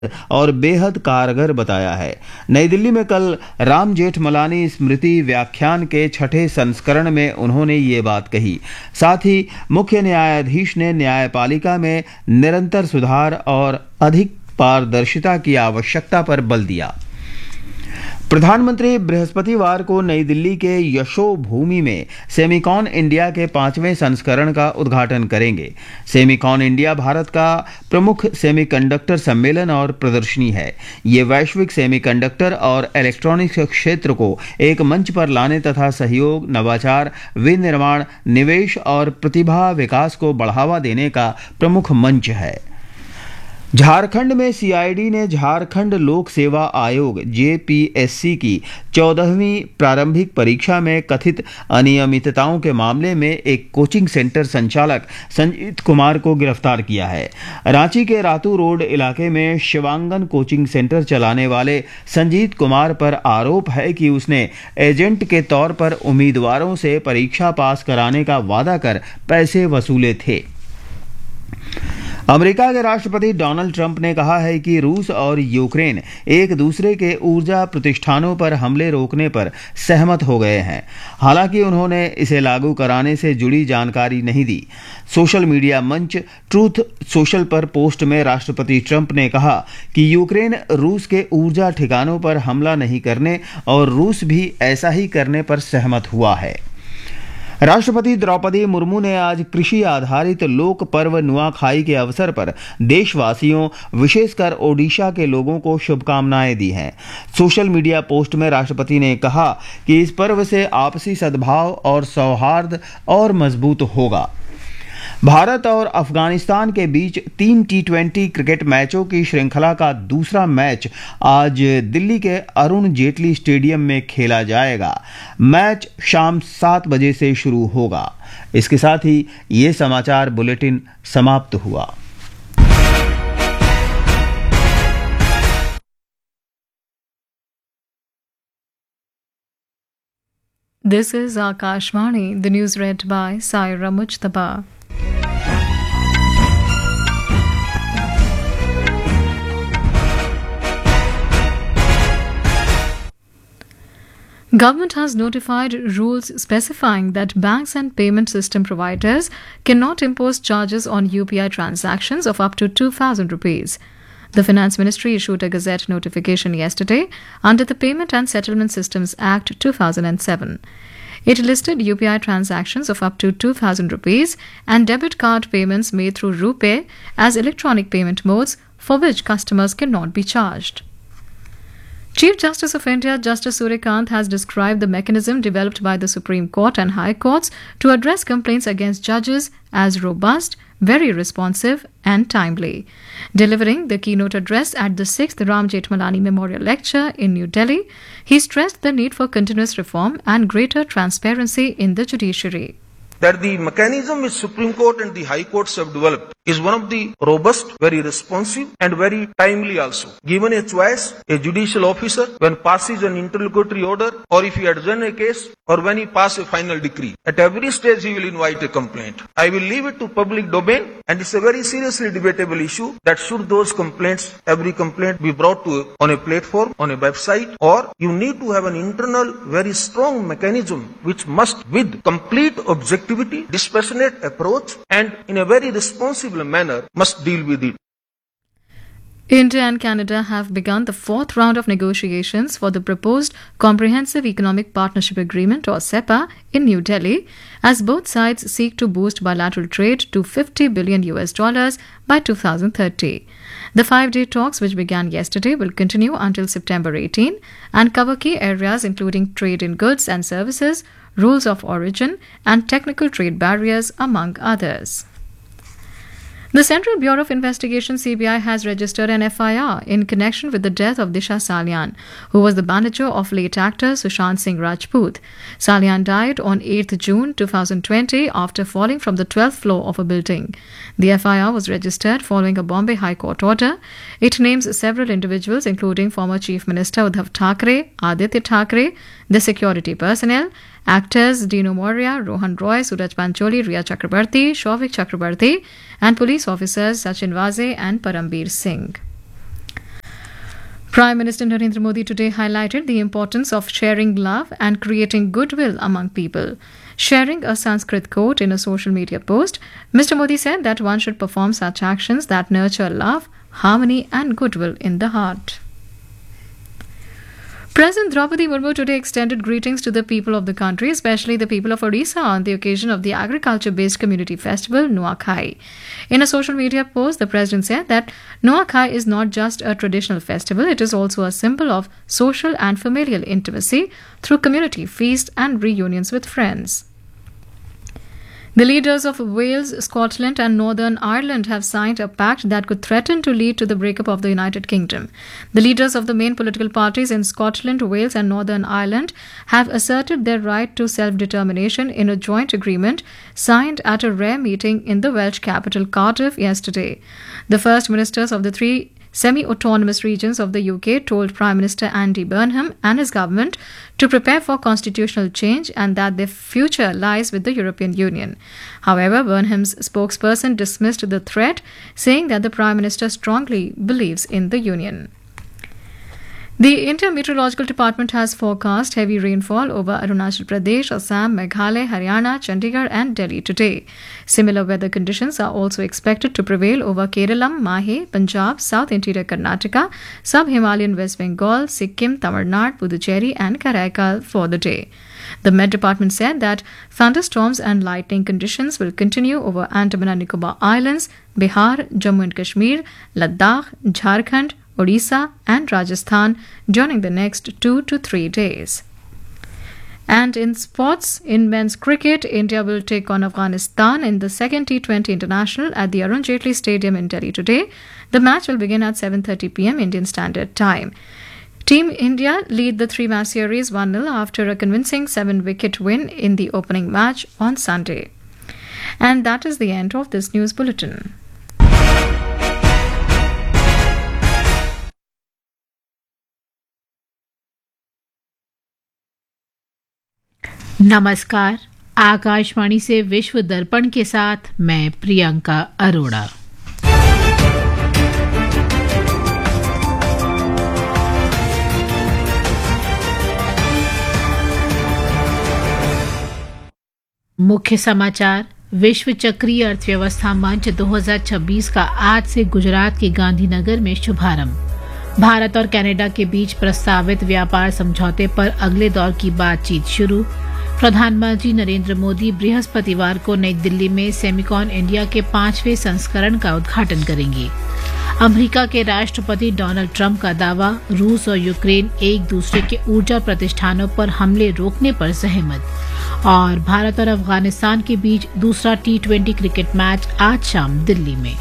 और बेहद कारगर बताया है। नई दिल्ली में कल राम जेठमलानी स्मृति व्याख्यान के छठे संस्करण में उन्होंने ये बात कही। साथ ही मुख्य न्यायाधीश ने न्यायपालिका में निरंतर सुधार और अधिक पारदर्शिता की आवश्यकता पर बल दिया। प्रधानमंत्री बृहस्पतिवार को नई दिल्ली के यशोभूमि में सेमिकॉन इंडिया के 5वें संस्करण का उद्घाटन करेंगे। सेमिकॉन इंडिया भारत का प्रमुख सेमीकंडक्टर सम्मेलन और प्रदर्शनी है। ये वैश्विक सेमीकंडक्टर और इलेक्ट्रॉनिक्स क्षेत्र को एक मंच पर लाने तथा सहयोग, नवाचार, विनिर्माण, निवेश और प्रतिभा विकास को बढ़ावा देने का प्रमुख मंच है। झारखंड में सीआईडी ने झारखंड लोक सेवा आयोग जेपीएससी की 14वीं प्रारंभिक परीक्षा में कथित अनियमितताओं के मामले में एक कोचिंग सेंटर संचालक संजीत कुमार को गिरफ्तार किया है। रांची के रातू रोड इलाके में शिवांगन कोचिंग सेंटर चलाने वाले संजीत कुमार पर आरोप है कि उसने एजेंट के तौर पर उम्मीदवारों से परीक्षा पास कराने का वादा कर पैसे वसूले थे। अमेरिका के राष्ट्रपति डोनाल्ड ट्रंप ने कहा है कि रूस और यूक्रेन एक दूसरे के ऊर्जा प्रतिष्ठानों पर हमले रोकने पर सहमत हो गए हैं। हालांकि उन्होंने इसे लागू कराने से जुड़ी जानकारी नहीं दी। सोशल मीडिया मंच ट्रूथ सोशल पर पोस्ट में राष्ट्रपति ट्रंप ने कहा कि यूक्रेन रूस के ऊर्जा ठिकानों पर हमला नहीं करने और रूस भी ऐसा ही करने पर सहमत हुआ है। राष्ट्रपति द्रौपदी मुर्मू ने आज कृषि आधारित लोक पर्व नुआखाई के अवसर पर देशवासियों, विशेषकर ओडिशा के लोगों को शुभकामनाएं दी हैं। सोशल मीडिया पोस्ट में राष्ट्रपति ने कहा कि इस पर्व से आपसी सद्भाव और सौहार्द और मजबूत होगा। भारत और अफगानिस्तान के बीच 3 टी20 क्रिकेट मैचों की श्रृंखला का दूसरा मैच आज दिल्ली के अरुण जेटली स्टेडियम में खेला जाएगा। मैच शाम 7 बजे से शुरू होगा। इसके साथ ही ये समाचार बुलेटिन समाप्त हुआ। This is Akashvani, the news read by Saira Mujtaba. Government has notified rules specifying that banks and payment system providers cannot impose charges on UPI transactions of up to 2,000 rupees. The Finance Ministry issued a Gazette notification yesterday under the Payment and Settlement Systems Act 2007. It listed UPI transactions of up to 2,000 rupees and debit card payments made through RuPay as electronic payment modes for which customers cannot be charged. Chief Justice of India, Justice Suryakant, has described the mechanism developed by the Supreme Court and High Courts to address complaints against judges as robust, very responsive and timely. Delivering the keynote address at the 6th Ram Jeठmalaनी Memorial Lecture in New Delhi, he stressed the need for continuous reform and greater transparency in the judiciary. That the mechanism which Supreme Court and the High Courts have developed is one of the robust, very responsive and very timely also. Given a choice, a judicial officer, when passes an interlocutory order or if he adjourns a case or when he passes a final decree, at every stage he will invite a complaint. I will leave it to public domain, and it's a very seriously debatable issue that should those complaints, every complaint be brought to on a platform, on a website, or you need to have an internal, very strong mechanism which must, with complete objectivity, dispassionate approach and in a very responsible manner must deal with it. India and Canada have begun the 4th round of negotiations for the proposed Comprehensive Economic Partnership Agreement or CEPA in New Delhi, as both sides seek to boost bilateral trade to $50 billion by 2030. The 5-day talks, which began yesterday, will continue until September 18 and cover key areas including trade in goods and services, rules of origin, and technical trade barriers, among others. The Central Bureau of Investigation (CBI) has registered an FIR in connection with the death of Disha Salian, who was the manager of late actor Sushant Singh Rajput. Salian died on 8th June 2020 after falling from the 12th floor of a building. The FIR was registered following a Bombay High Court order. It names several individuals, including former Chief Minister Uddhav Thackeray, Aditya Thackeray, the security personnel, actors Dino Moria, Rohan Roy, Suraj Pancholi, Riya Chakrabarti, Shovik Chakrabarti, and police officers Sachin Vaze and Parambir Singh. Prime Minister Narendra Modi today highlighted the importance of sharing love and creating goodwill among people. Sharing a Sanskrit quote in a social media post, Mr. Modi said that one should perform such actions that nurture love, harmony, and goodwill in the heart. President Draupadi Murmu today extended greetings to the people of the country, especially the people of Odisha, on the occasion of the agriculture-based community festival Nuakhai. In a social media post, the president said that Nuakhai is not just a traditional festival, it is also a symbol of social and familial intimacy through community feasts and reunions with friends. The leaders of Wales, Scotland and Northern Ireland have signed a pact that could threaten to lead to the breakup of the United Kingdom. The leaders of the main political parties in Scotland, Wales and Northern Ireland have asserted their right to self-determination in a joint agreement signed at a rare meeting in the Welsh capital Cardiff yesterday. The first ministers of the three semi-autonomous regions of the UK told Prime Minister Andy Burnham and his government to prepare for constitutional change and that their future lies with the European Union. However, Burnham's spokesperson dismissed the threat, saying that the Prime Minister strongly believes in the Union. The Indian Meteorological Department has forecast heavy rainfall over Arunachal Pradesh, Assam, Meghalaya, Haryana, Chandigarh and Delhi today. Similar weather conditions are also expected to prevail over Kerala, Mahe, Punjab, South Interior Karnataka, Sub-Himalayan West Bengal, Sikkim, Tamil Nadu, Puducherry and Karaikal for the day. The Met Department said that thunderstorms and lightning conditions will continue over Andaman and Nicobar Islands, Bihar, Jammu and Kashmir, Ladakh, Jharkhand, Odisha and Rajasthan during the next 2 to 3 days. And in sports, in men's cricket, India will take on Afghanistan in the second T20 International at the Arun Jaitley Stadium in Delhi today. The match will begin at 7:30 p.m. Indian Standard Time. Team India lead the three-match series 1-0 after a convincing 7-wicket win in the opening match on Sunday. And that is the end of this news bulletin. नमस्कार, आकाशवाणी से विश्व दर्पण के साथ मैं प्रियंका अरोड़ा। मुख्य समाचार। विश्व चक्रीय अर्थव्यवस्था मंच 2026 का आज से गुजरात के गांधीनगर में शुभारंभ। भारत और कनाडा के बीच प्रस्तावित व्यापार समझौते पर अगले दौर की बातचीत शुरू। प्रधानमंत्री नरेंद्र मोदी बृहस्पतिवार को नई दिल्ली में सेमिकॉन इंडिया के 5वें संस्करण का उद्घाटन करेंगे। अमेरिका के राष्ट्रपति डोनाल्ड ट्रंप का दावा, रूस और यूक्रेन एक दूसरे के ऊर्जा प्रतिष्ठानों पर हमले रोकने पर सहमत। और भारत और अफगानिस्तान के बीच दूसरा T20 क्रिकेट मैच आज शाम दिल्ली में।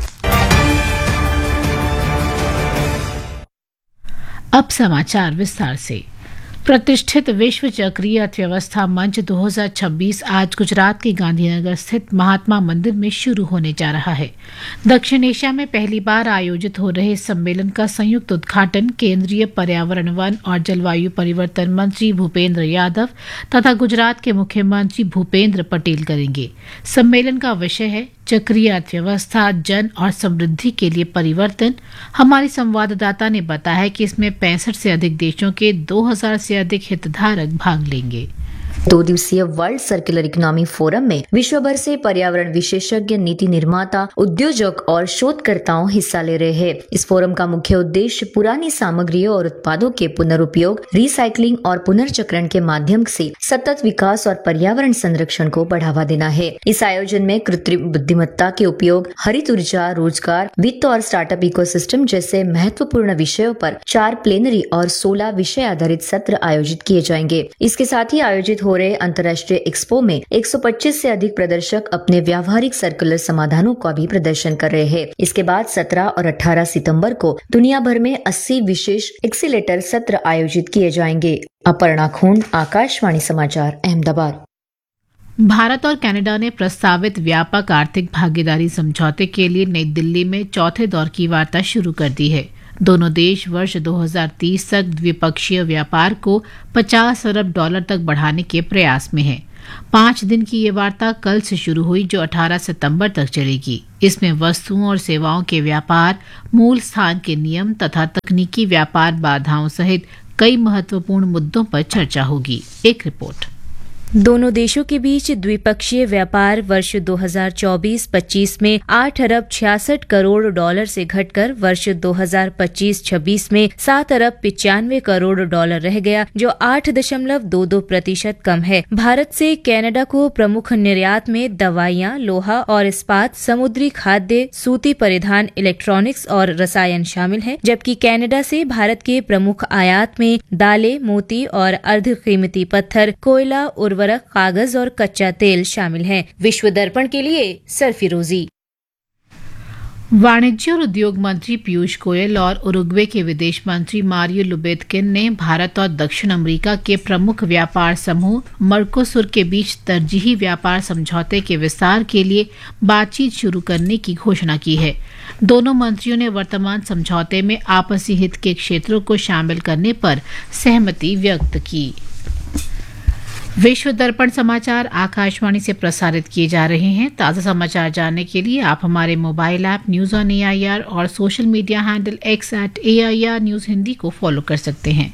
अब समाचार विस्तार से। प्रतिष्ठित विश्व चक्रीय अर्थव्यवस्था मंच 2026 आज गुजरात के गांधीनगर स्थित महात्मा मंदिर में शुरू होने जा रहा है। दक्षिण एशिया में पहली बार आयोजित हो रहे इस सम्मेलन का संयुक्त उद्घाटन केंद्रीय पर्यावरण, वन और जलवायु परिवर्तन मंत्री भूपेंद्र यादव तथा गुजरात के मुख्यमंत्री भूपेंद्र पटेल करेंगे। सम्मेलन का विषय है चक्रीय अर्थव्यवस्था, जन और समृद्धि के लिए परिवर्तन। हमारी संवाददाता ने बताया कि इसमें 65 से अधिक देशों के 2000 से अधिक हितधारक भाग लेंगे। 2 दिवसीय वर्ल्ड सर्कुलर इकोनॉमी फोरम में विश्व भर से पर्यावरण विशेषज्ञ, नीति निर्माता, उद्योजक और शोधकर्ताओं हिस्सा ले रहे हैं। इस फोरम का मुख्य उद्देश्य पुरानी सामग्रियों और उत्पादों के पुनरुपयोग, रिसाइकलिंग और पुनर्चक्रण के माध्यम से सतत विकास और पर्यावरण संरक्षण को बढ़ावा देना है। इस आयोजन में कृत्रिम बुद्धिमत्ता के उपयोग, हरित ऊर्जा, रोजगार, वित्त और स्टार्टअप इकोसिस्टम जैसे महत्वपूर्ण विषयों पर 4 प्लेनरी और 16 विषय आधारित सत्र आयोजित किए जाएंगे। इसके साथ ही आयोजित हो रहे अंतर्राष्ट्रीय एक्सपो में 125 से अधिक प्रदर्शक अपने व्यावहारिक सर्कुलर समाधानों का भी प्रदर्शन कर रहे हैं। इसके बाद 17 और 18 सितंबर को दुनिया भर में 80 विशेष एक्सीलेटर सत्र आयोजित किए जाएंगे। अपर्णा खून, आकाशवाणी समाचार, अहमदाबाद। भारत और कनाडा ने प्रस्तावित व्यापक आर्थिक भागीदारी समझौते के लिए नई दिल्ली में चौथे दौर की वार्ता शुरू कर दी है। दोनों देश वर्ष 2030 तक द्विपक्षीय व्यापार को $50 अरब तक बढ़ाने के प्रयास में हैं। 5 दिन की ये वार्ता कल से शुरू हुई, जो 18 सितंबर तक चलेगी। इसमें वस्तुओं और सेवाओं के व्यापार, मूल स्थान के नियम तथा तकनीकी व्यापार बाधाओं सहित कई महत्वपूर्ण मुद्दों पर चर्चा होगी। एक रिपोर्ट। दोनों देशों के बीच द्विपक्षीय व्यापार वर्ष 2024-25 में 8 अरब 66 करोड़ डॉलर से घटकर वर्ष 2025-26 में 7 अरब 95 करोड़ डॉलर रह गया, जो 8.22% कम है। भारत से कनाडा को प्रमुख निर्यात में दवाइयां, लोहा और इस्पात, समुद्री खाद्य, सूती परिधान, इलेक्ट्रॉनिक्स और रसायन शामिल हैं, जबकि कनाडा से भारत के प्रमुख आयात में दालें, मोती और अर्धकीमती पत्थर, कोयला, उर्वरक, कागज और कच्चा तेल शामिल हैं। विश्व दर्पण के लिए सरफिरोजी। वाणिज्य और उद्योग मंत्री पीयूष गोयल और उरुग्वे के विदेश मंत्री मारियो लुबेत्किन ने भारत और दक्षिण अमेरिका के प्रमुख व्यापार समूह मर्कोसुर के बीच तरजीही व्यापार समझौते के विस्तार के लिए बातचीत शुरू करने की घोषणा की है। दोनों मंत्रियों ने वर्तमान समझौते में आपसी हित के क्षेत्रों को शामिल करने पर सहमति व्यक्त की। विश्व दर्पण समाचार आकाशवाणी से प्रसारित किए जा रहे हैं। ताज़ा समाचार जानने के लिए आप हमारे mobile app news on AIR और social media handle X @AIR news Hindi को फॉलो कर सकते हैं।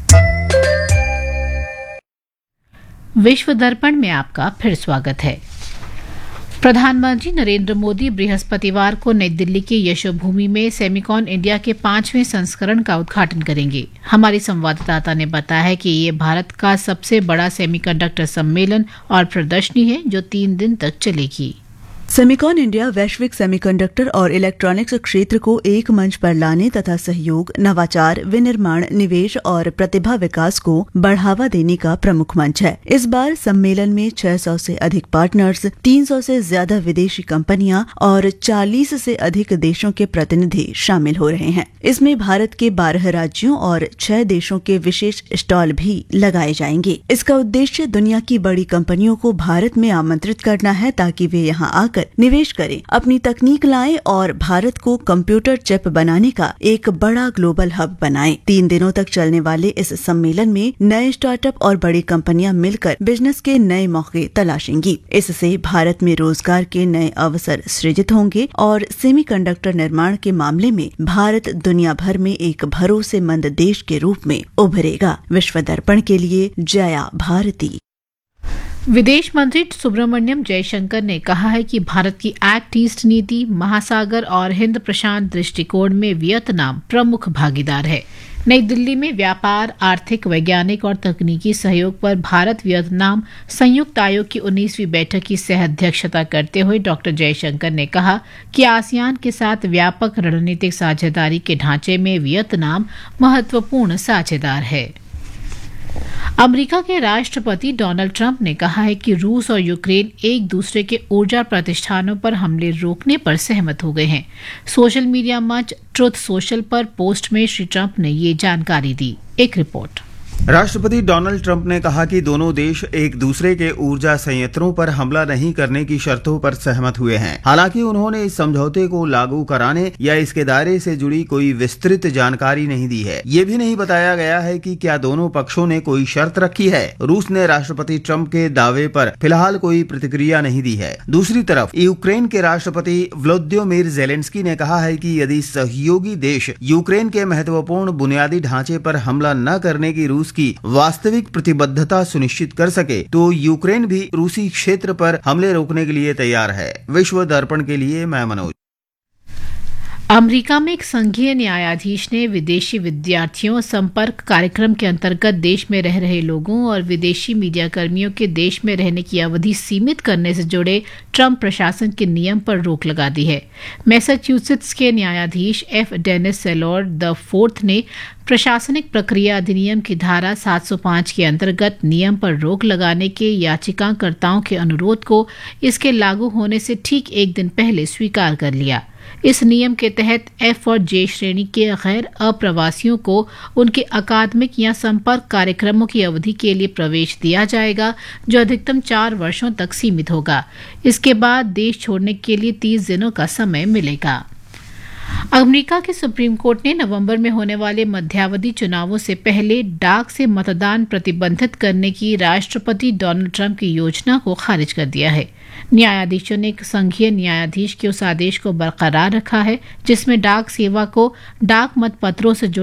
विश्व दर्पण में आपका फिर स्वागत है। प्रधानमंत्री नरेंद्र मोदी बृहस्पतिवार को नई दिल्ली के यशोभूमि में सेमिकॉन इंडिया के 5वें संस्करण का उद्घाटन करेंगे। हमारी संवाददाता ने बताया कि ये भारत का सबसे बड़ा सेमीकंडक्टर सम्मेलन और प्रदर्शनी है, जो 3 दिन तक चलेगी। सेमिकॉन इंडिया वैश्विक सेमीकंडक्टर और इलेक्ट्रॉनिक्स क्षेत्र को एक मंच पर लाने तथा सहयोग, नवाचार, विनिर्माण, निवेश और प्रतिभा विकास को बढ़ावा देने का प्रमुख मंच है। इस बार सम्मेलन में 600 से अधिक पार्टनर्स, 300 से ज्यादा विदेशी कंपनियां और 40 से अधिक देशों के प्रतिनिधि शामिल हो रहे हैं। इसमें भारत के 12 राज्यों और 6 देशों के विशेष स्टॉल भी लगाए जाएंगे। इसका उद्देश्य दुनिया की बड़ी कंपनियों को भारत में आमंत्रित करना है, ताकि वे यहाँ आकर निवेश करें, अपनी तकनीक लाएं और भारत को कंप्यूटर चिप बनाने का एक बड़ा ग्लोबल हब बनाएं। 3 दिनों तक चलने वाले इस सम्मेलन में नए स्टार्टअप और बड़ी कंपनियां मिलकर बिजनेस के नए मौके तलाशेंगी। इससे भारत में रोजगार के नए अवसर सृजित होंगे और सेमीकंडक्टर निर्माण के मामले में भारत दुनिया भर में एक भरोसेमंद देश के रूप में उभरेगा। विश्व दर्पण के लिए जया भारती। विदेश मंत्री सुब्रमण्यम जयशंकर ने कहा है कि भारत की एक्ट ईस्ट नीति, महासागर और हिंद प्रशांत दृष्टिकोण में वियतनाम प्रमुख भागीदार है। नई दिल्ली में व्यापार, आर्थिक, वैज्ञानिक और तकनीकी सहयोग पर भारत वियतनाम संयुक्त आयोग की 19वीं बैठक की सह अध्यक्षता करते हुए डॉक्टर जयशंकर ने कहा कि आसियान के साथ व्यापक रणनीतिक साझेदारी के ढांचे में वियतनाम महत्वपूर्ण साझेदार है। अमेरिका के राष्ट्रपति डोनाल्ड ट्रंप ने कहा है कि रूस और यूक्रेन एक दूसरे के ऊर्जा प्रतिष्ठानों पर हमले रोकने पर सहमत हो गए हैं। सोशल मीडिया मंच ट्रुथ सोशल पर पोस्ट में श्री ट्रंप ने ये जानकारी दी। एक रिपोर्ट। राष्ट्रपति डोनाल्ड ट्रंप ने कहा कि दोनों देश एक दूसरे के ऊर्जा संयंत्रों पर हमला नहीं करने की शर्तों पर सहमत हुए हैं। हालांकि उन्होंने इस समझौते को लागू कराने या इसके दायरे से जुड़ी कोई विस्तृत जानकारी नहीं दी है। ये भी नहीं बताया गया है कि क्या दोनों पक्षों ने कोई शर्त रखी है। रूस ने राष्ट्रपति ट्रंप के दावे पर फिलहाल कोई प्रतिक्रिया नहीं दी है। दूसरी तरफ यूक्रेन के राष्ट्रपति व्लोदिमीर ज़ेलेंस्की ने कहा है कि यदि सहयोगी देश यूक्रेन के महत्वपूर्ण बुनियादी ढांचे पर हमला न करने की रूस की वास्तविक प्रतिबद्धता सुनिश्चित कर सके, तो यूक्रेन भी रूसी क्षेत्र पर हमले रोकने के लिए तैयार है। विश्व दर्पण के लिए मैं मनोज। अमेरिका में एक संघीय न्यायाधीश ने विदेशी विद्यार्थियों संपर्क कार्यक्रम के अंतर्गत देश में रह रहे लोगों और विदेशी मीडिया कर्मियों के देश में रहने की अवधि सीमित करने से जुड़े ट्रंप प्रशासन के नियम पर रोक लगा दी है। मैसाचुसेट्स के न्यायाधीश F. डेनिस सेलोर IV ने प्रशासनिक प्रक्रिया अधिनियम की धारा 705 के अंतर्गत नियम पर रोक लगाने के याचिकाकर्ताओं के अनुरोध को इसके लागू होने से ठीक एक दिन पहले स्वीकार कर लिया। इस नियम के तहत F और J श्रेणी के गैर अप्रवासियों को उनके अकादमिक या संपर्क कार्यक्रमों की अवधि के लिए प्रवेश दिया जाएगा, जो अधिकतम 4 वर्षों तक सीमित होगा। इसके बाद देश छोड़ने के लिए 30 दिनों का समय मिलेगा। अमेरिका के सुप्रीम कोर्ट ने नवंबर में होने वाले मध्यावधि चुनावों से पहले डाक से मतदान प्रतिबंधित करने की राष्ट्रपति डोनाल्ड ट्रंप की योजना को खारिज कर दिया है। न्यायाधीशों ने एक संघीय न्यायाधीश के उस आदेश को बरकरार रखा है जिसमें डाक सेवा को डाक मत पत्रों से